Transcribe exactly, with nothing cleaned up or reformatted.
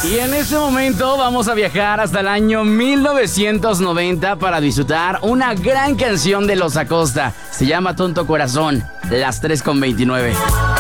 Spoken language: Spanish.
Y en este momento vamos a viajar hasta el año mil novecientos noventa para disfrutar una gran canción de Los Acosta. Se llama Tonto Corazón, las tres con veintinueve.